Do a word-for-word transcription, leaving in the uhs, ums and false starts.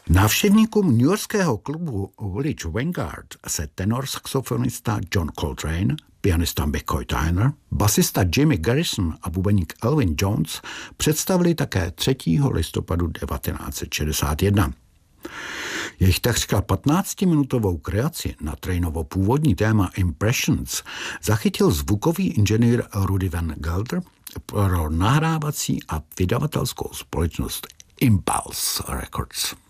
Návštěvníkům newyorského klubu Village Vanguard se tenor saxofonista John Coltrane, pianista McCoy Tyner, basista Jimmy Garrison a bubeník Elvin Jones představili také třetího listopadu devatenáct set šedesát jedna. Jejich takřka patnáctiminutovou kreaci na Trainovo původní téma Impressions zachytil zvukový inženýr Rudy Van Gelder pro nahrávací a vydavatelskou společnost Impulse Records.